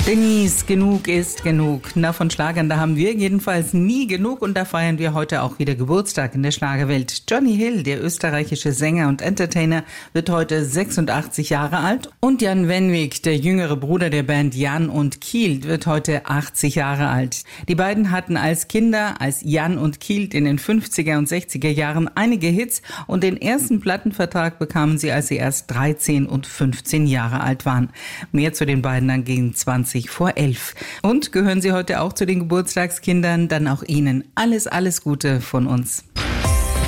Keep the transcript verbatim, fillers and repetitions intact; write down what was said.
Denise, genug ist genug. Na, von Schlagern, da haben wir jedenfalls nie genug und da feiern wir heute auch wieder Geburtstag in der Schlagerwelt. Johnny Hill, der österreichische Sänger und Entertainer, wird heute sechsundachtzig Jahre alt und Jan Wenwick, der jüngere Bruder der Band Jan und Kielt, wird heute achtzig Jahre alt. Die beiden hatten als Kinder, als Jan und Kielt in den fünfziger und sechziger Jahren einige Hits und den ersten Plattenvertrag bekamen sie, als sie erst dreizehn und fünfzehn Jahre alt waren. Mehr zu den beiden dann gegen zwanzig vor elf. Und gehören Sie heute auch zu den Geburtstagskindern, dann auch Ihnen alles, alles Gute von uns.